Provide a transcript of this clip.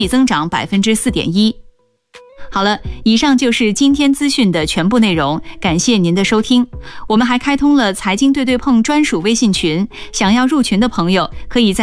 增长 4.1%。好了，以上就是今天资讯的全部内容，感谢您的收听。我们还开通了财经对对碰专属微信群，想要入群的朋友可以在